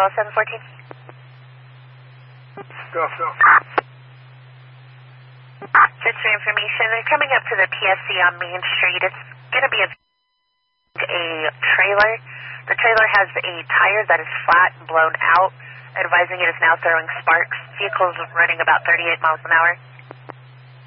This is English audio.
Bravo 714. Go. Just for information, they're coming up to the PSC on Main Street. It's going to be a trailer. The trailer has a tire that is flat and blown out. Advising it is now throwing sparks. Vehicle's running about 38 miles an hour.